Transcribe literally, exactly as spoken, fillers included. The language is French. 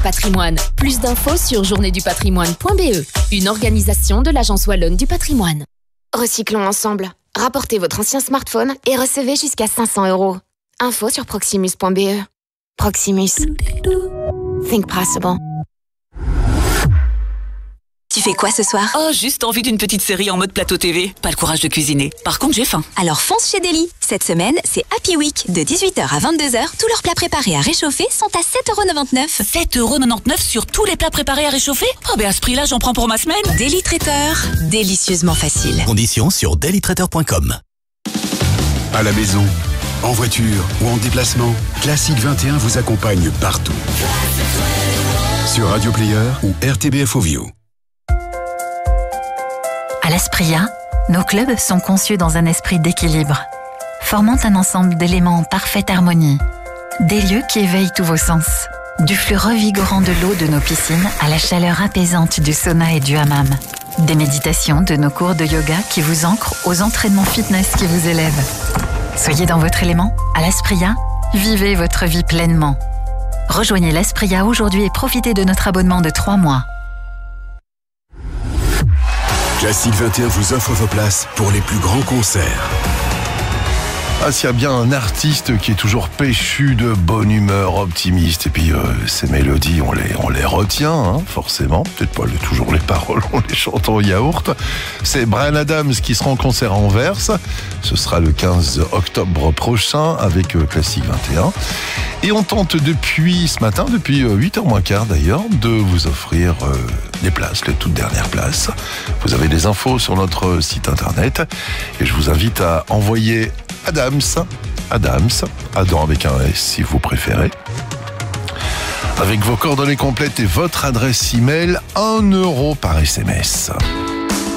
patrimoine. Plus d'infos sur journée du patrimoine point b e, une organisation de l'Agence Wallonne du patrimoine. Recyclons ensemble. Rapportez votre ancien smartphone et recevez jusqu'à cinq cents euros. Info sur proximus point b e. Proximus. Think possible. Tu fais quoi ce soir? Oh, juste envie d'une petite série en mode plateau T V. Pas le courage de cuisiner. Par contre, j'ai faim. Alors fonce chez Deli. Cette semaine, c'est Happy Week. De dix-huit heures à vingt-deux heures, tous leurs plats préparés à réchauffer sont à sept euros quatre-vingt-dix-neuf. sept euros quatre-vingt-dix-neuf sur tous les plats préparés à réchauffer? Oh, ben à ce prix-là, j'en prends pour ma semaine. Deli Traiteur. Délicieusement facile. Conditions sur deli traiteur point com. À la maison, en voiture ou en déplacement, Classique vingt et un vous accompagne partout. Sur Radio Player ou R T B F Ovio. À l'Aspria, nos clubs sont conçus dans un esprit d'équilibre, formant un ensemble d'éléments en parfaite harmonie. Des lieux qui éveillent tous vos sens. Du flux revigorant de l'eau de nos piscines à la chaleur apaisante du sauna et du hammam. Des méditations de nos cours de yoga qui vous ancrent aux entraînements fitness qui vous élèvent. Soyez dans votre élément, à l'Aspria, vivez votre vie pleinement. Rejoignez l'Aspria aujourd'hui et profitez de notre abonnement de trois mois. Classique vingt et un vous offre vos places pour les plus grands concerts. Ah, s'il y a bien un artiste qui est toujours péchu de bonne humeur, optimiste, et puis euh, ses mélodies, on les, on les retient, hein, forcément. Peut-être pas les, toujours les paroles, on les chante en yaourt. C'est Bryan Adams qui sera en concert à Anvers. Ce sera le quinze octobre prochain avec euh, Classique vingt et un. Et on tente depuis ce matin, depuis huit heures moins quart d'ailleurs, de vous offrir euh, les places, les toutes dernières places. Vous avez des infos sur notre site internet et je vous invite à envoyer Adams, Adams, Adam avec un S si vous préférez, avec vos coordonnées complètes et votre adresse email, un euro par S M S.